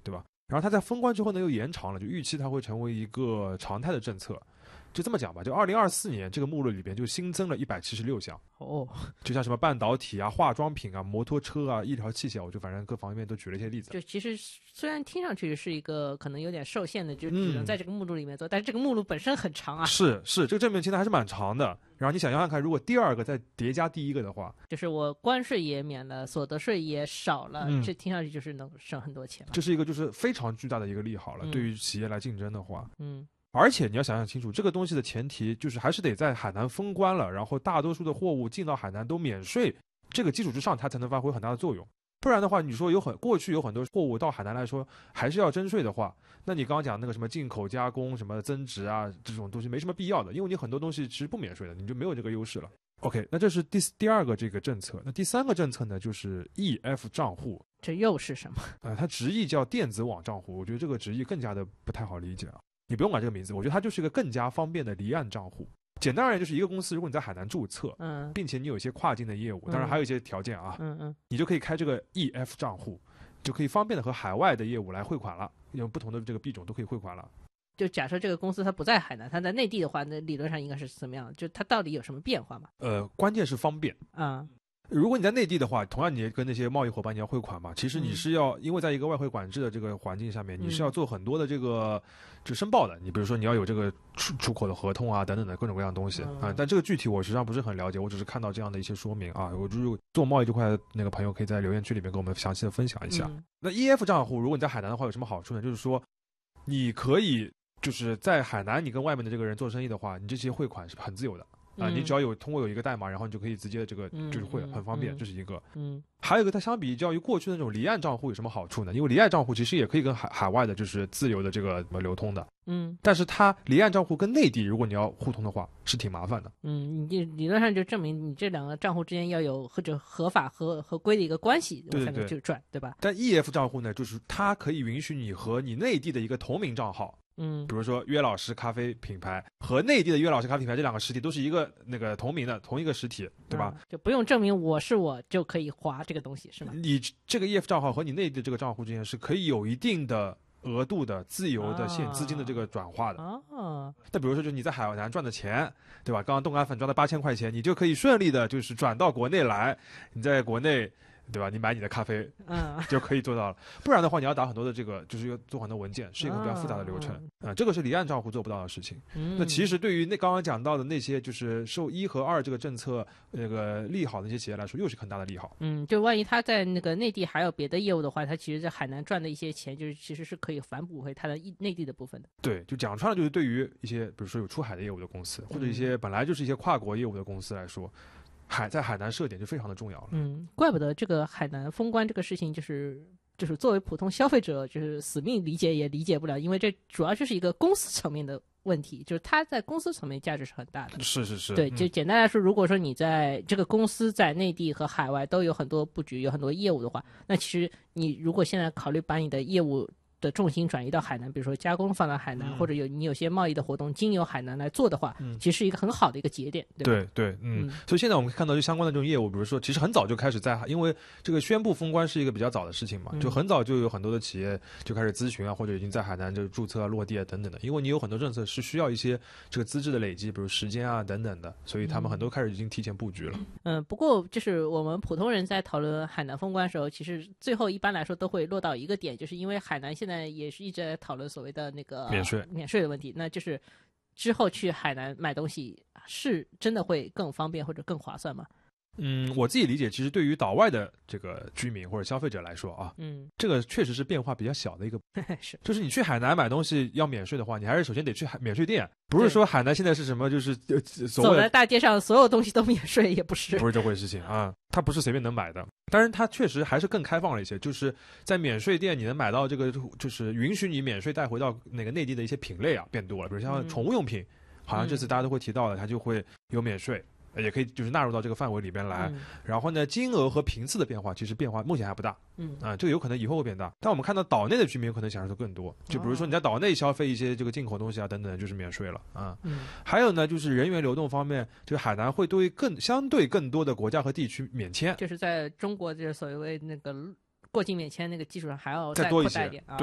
对吧？然后它在封关之后呢又延长了，就预期它会成为一个常态的政策。就这么讲吧，就2024年这个目录里边就新增了176项哦， 就像什么半导体啊、化妆品啊、摩托车啊、医疗器械，我就反正各方面都举了一些例子。 就其实虽然听上去是一个可能有点受限的，就只能在这个目录里面做，但是这个目录本身很长啊。 是，这个正面清单还是蛮长的。然后你想想看，如果第二个再叠加第一个的话， 就是我关税也免了，所得税也少了，这听上去就是能省很多钱了。 这是一个就是非常巨大的一个利好了，对于企业来竞争的话。而且你要想想清楚，这个东西的前提就是还是得在海南封关了，然后大多数的货物进到海南都免税，这个基础之上它才能发挥很大的作用。不然的话，你说过去有很多货物到海南来说还是要征税的话，那你刚刚讲那个什么进口加工、什么增值啊这种东西没什么必要的，因为你很多东西其实不免税的，你就没有这个优势了。OK， 那这是第二个这个政策。那第三个政策呢，就是 EF 账户。 这又是什么？ 它直译叫电子网账户，我觉得这个直译更加的不太好理解啊。你不用管这个名字，我觉得它就是一个更加方便的离岸账户。简单而言，就是一个公司，如果你在海南注册，并且你有一些跨境的业务，当然还有一些条件啊，你就可以开这个 EF 账户，就可以方便的和海外的业务来汇款了，用不同的这个币种都可以汇款了。 就假设这个公司它不在海南，它在内地的话，那理论上应该是怎么样？就它到底有什么变化吗？ 关键是方便啊。 如果你在内地的话，同样你跟那些贸易伙伴你要汇款嘛，其实你是要因为在一个外汇管制的这个环境下面，你是要做很多的这个就申报的。你比如说你要有这个出口的合同啊等等的各种各样的东西啊。但这个具体我实际上不是很了解，我只是看到这样的一些说明啊。我就是做贸易这块那个朋友可以在留言区里面跟我们详细的分享一下。那 EF 账户如果你在海南的话有什么好处呢？就是说你可以就是在海南你跟外面的这个人做生意的话，你这些汇款是很自由的。你只要通过有一个代码，然后你就可以直接这个就是会很方便，这是一个。还有一个，它相比较于过去的那种离岸账户有什么好处呢？因为离岸账户其实也可以跟海外的就是自由的这个流通的。但是它离岸账户跟内地如果你要互通的话是挺麻烦的。 你理论上就证明你这两个账户之间要有或者合法合规的一个关系，才能去转，对吧？ 但 EF 账户呢，就是它可以允许你和你内地的一个同名账号。比如说约老师咖啡品牌和内地的约老师咖啡品牌这两个实体都是一个那个同名的同一个实体，对吧？ 就不用证明我就可以划这个东西，是吗？ 你这个 EF 账号和你内地的这个账户之间是可以有一定的额度的自由的资金的这个转化的。那比如说就是你在海南赚的钱，对吧？刚刚冻干粉赚的8000块钱，你就可以顺利的就是转到国内来，你在国内。对吧？你买你的咖啡，就可以做到了。不然的话，你要打很多的这个，就是要做很多文件，是一个比较复杂的流程这个是离岸账户做不到的事情。那其实对于刚刚讲到的那些，就是受1和2这个政策那个利好的那些企业来说，又是很大的利好。 就万一他在那个内地还有别的业务的话，他其实在海南赚的一些钱，就是其实是可以反哺回他的内地的部分的。 对，就讲穿了，就是对于一些比如说有出海的业务的公司，或者一些本来就是一些跨国业务的公司来说。在海南设点就非常的重要了。 怪不得这个海南封关这个事情就是作为普通消费者就是死命理解也理解不了，因为这主要就是一个公司层面的问题，就是它在公司层面价值是很大的。 是。 对，就简单来说，如果说你在这个公司在内地和海外都有很多布局，有很多业务的话，那其实你如果现在考虑把你的业务的重心转移到海南，比如说加工放到海南，或者你有些贸易的活动经由海南来做的话，其实是一个很好的一个节点，对吧？ 对，所以现在我们看到就相关的这种业务，比如说其实很早就开始因为这个宣布封关是一个比较早的事情嘛，就很早就有很多的企业就开始咨询啊，或者已经在海南就注册啊、落地啊等等的，因为你有很多政策是需要一些这个资质的累积，比如时间啊等等的，所以他们很多开始已经提前布局了。 不过就是我们普通人在讨论海南封关的时候，其实最后一般来说都会落到一个点，就是因为海南现在也是一直在讨论所谓的那个免税的问题，那就是之后去海南买东西是真的会更方便或者更划算吗？ 我自己理解，其实对于岛外的这个居民或者消费者来说啊，这个确实是变化比较小的一个是， 就是你去海南买东西要免税的话，你还是首先得去免税店，不是说海南现在是什么就是走在大街上所有东西都免税，也不是这回事情啊，它不是随便能买的。当然它确实还是更开放了一些，就是在免税店你能买到这个就是允许你免税带回到那个内地的一些品类啊变多了，比如像宠物用品，好像这次大家都会提到的，它就会有免税。也可以就是纳入到这个范围里边来，然后呢，金额和频次的变化其实变化目前还不大，这个有可能以后会变大。但我们看到岛内的居民有可能享受的更多，就比如说你在岛内消费一些这个进口东西啊等等，就是免税了啊。还有呢，就是人员流动方面，就海南会对相对更多的国家和地区免签， 就是在中国就是所谓那个过境免签那个基础上还要再扩大一点啊。